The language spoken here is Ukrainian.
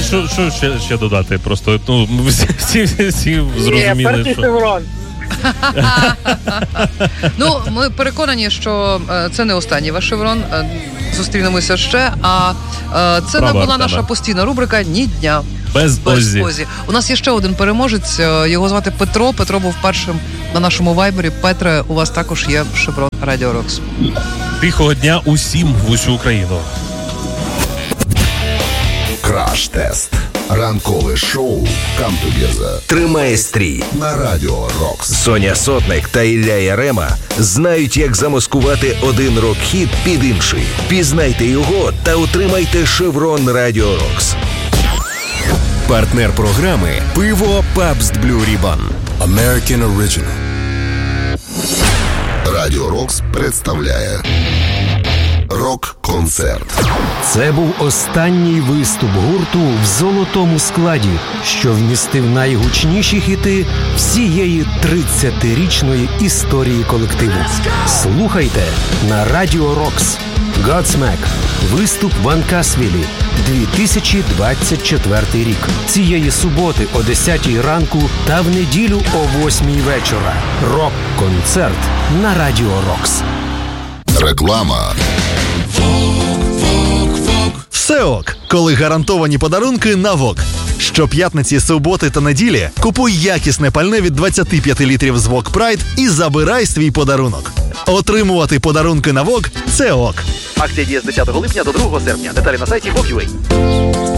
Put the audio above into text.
що ще додати? Просто, всі зрозуміли, що... шеврон. Ну, ми переконані, що це не останній ваш шеврон. Зустрінемося ще, а це не була наша постійна рубрика «Ні дня». Без Озі. У нас є ще один переможець, його звати Петро. Петро був першим на нашому вайбері. Петре, у вас також є шеврон Радіо Рокс. Тихого дня усім в усю Україну. Краш-тест. Ранкове шоу «Come Together» тримає стрій на Радіо Рокс. Соня Сотник та Ілля Ярема знають, як замаскувати один рок-хіт під інший. Пізнайте його та отримайте шеврон Радіо Рокс. Партнер програми «Пиво Pabst Blue Ribbon». American Original. Радіо Рокс представляє рок-концерт. Це був останній виступ гурту в золотому складі, що вмістив найгучніші хіти всієї 30-річної історії колективу. Слухайте на Радіо Рокс. Godsmack. Виступ в Анкасвілі. 2024 рік. Цієї суботи о 10 ранку та в неділю о 8 вечора. Рок-концерт на Радіо Рокс. Реклама. Все ок, коли гарантовані подарунки на ВОК. Щоп'ятниці, суботи та неділі купуй якісне пальне від 25 літрів з ВОК Прайд і забирай свій подарунок. Отримувати подарунки на ВОК – це ок. Акція діє з 10 липня до 2 серпня. Деталі на сайті VOK.UA.